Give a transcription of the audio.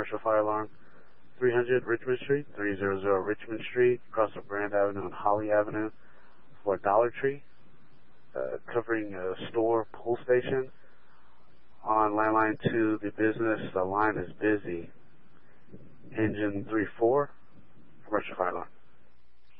commercial fire alarm. 300 Richmond Street, 300 Richmond Street, across from Grand Avenue and Holly Avenue for Dollar Tree, covering a store pull station. On landline to the business, the line is busy. Engine 3-4, commercial fire alarm.